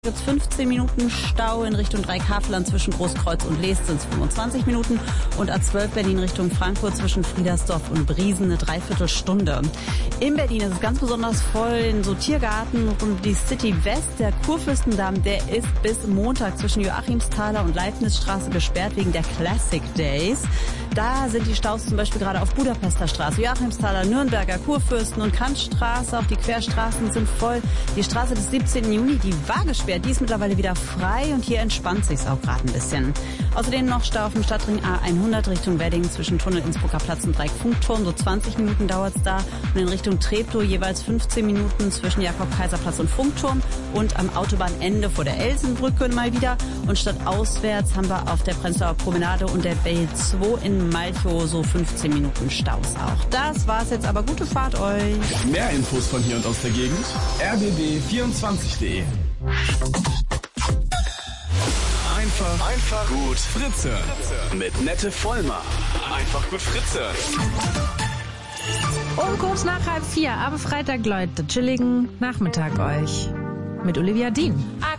Gibt es 15 Minuten Stau in Richtung Dreieckhavelland zwischen Großkreuz und Leest sind es 25 Minuten und A12 Berlin Richtung Frankfurt zwischen Friedersdorf und Briesen eine Dreiviertelstunde. In Berlin ist es ganz besonders voll in so Tiergarten rund um die City West. Der Kurfürstendamm, der ist bis Montag zwischen Joachimsthaler und Leibnizstraße gesperrt wegen der Classic Days. Da sind die Staus zum Beispiel gerade auf Budapester Straße, Joachimsthaler, Nürnberger, Kurfürsten und Kantstraße. Auch die Querstraßen sind voll. Die Straße des 17. Juni, die war gesperrt, die ist mittlerweile wieder frei und hier entspannt sich's auch gerade ein bisschen. Außerdem noch Stau auf dem Stadtring A100 Richtung Wedding zwischen Tunnel Innsbrucker Platz und Dreieck-Funkturm. So 20 Minuten dauert's da. Und in Richtung Treptow jeweils 15 Minuten zwischen Jakob-Kaiser-Platz und Funkturm. Und am Autobahnende vor der Elsenbrücke mal wieder. Und statt auswärts haben wir auf der Prenzlauer Promenade und der B2 in Malchow so 15 Minuten Staus auch. Das war's jetzt, aber gute Fahrt euch. Mehr Infos von hier und aus der Gegend rbb24.de. Einfach gut Fritze. Mit Nette Vollmer. Einfach gut Fritze. Um kurz nach 3:30 am Freitag, Leute, chilligen Nachmittag euch. Mit Olivia Dean.